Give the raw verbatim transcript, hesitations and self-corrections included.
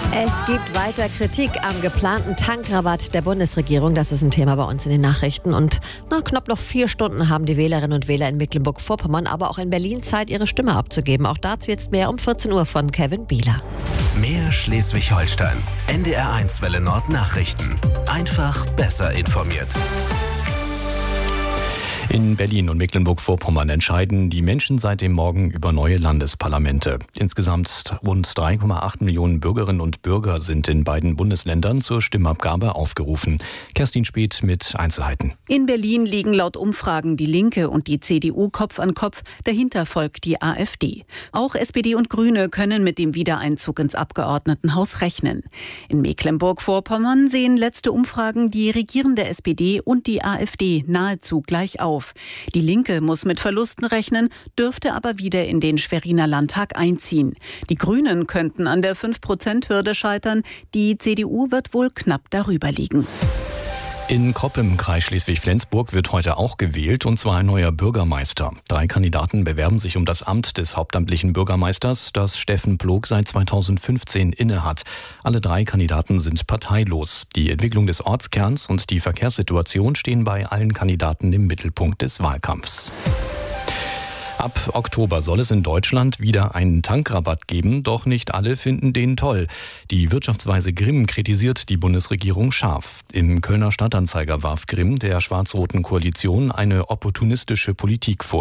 Es gibt weiter Kritik am geplanten Tankrabatt der Bundesregierung. Das ist ein Thema bei uns in den Nachrichten. Und nach knapp noch vier Stunden haben die Wählerinnen und Wähler in Mecklenburg-Vorpommern, aber auch in Berlin Zeit, ihre Stimme abzugeben. Auch dazu jetzt mehr um vierzehn Uhr von Kevin Bieler. Mehr Schleswig-Holstein. N D R eins Welle Nord Nachrichten. Einfach besser informiert. In Berlin und Mecklenburg-Vorpommern entscheiden die Menschen seit dem Morgen über neue Landesparlamente. Insgesamt rund drei Komma acht Millionen Bürgerinnen und Bürger sind in beiden Bundesländern zur Stimmabgabe aufgerufen. Kerstin Speth mit Einzelheiten. In Berlin liegen laut Umfragen die Linke und die C D U Kopf an Kopf. Dahinter folgt die AfD. Auch S P D und Grüne können mit dem Wiedereinzug ins Abgeordnetenhaus rechnen. In Mecklenburg-Vorpommern sehen letzte Umfragen die regierende S P D und die AfD nahezu gleich auf. Die Linke muss mit Verlusten rechnen, dürfte aber wieder in den Schweriner Landtag einziehen. Die Grünen könnten an der fünf Prozent Hürde scheitern. Die C D U wird wohl knapp darüber liegen. In Kropp im Kreis Schleswig-Flensburg wird heute auch gewählt, und zwar ein neuer Bürgermeister. Drei Kandidaten bewerben sich um das Amt des hauptamtlichen Bürgermeisters, das Steffen Plog seit zweitausendfünfzehn innehat. Alle drei Kandidaten sind parteilos. Die Entwicklung des Ortskerns und die Verkehrssituation stehen bei allen Kandidaten im Mittelpunkt des Wahlkampfs. Ab Oktober soll es in Deutschland wieder einen Tankrabatt geben, doch nicht alle finden den toll. Die Wirtschaftsweise Grimm kritisiert die Bundesregierung scharf. Im Kölner Stadtanzeiger warf Grimm der schwarz-roten Koalition eine opportunistische Politik vor.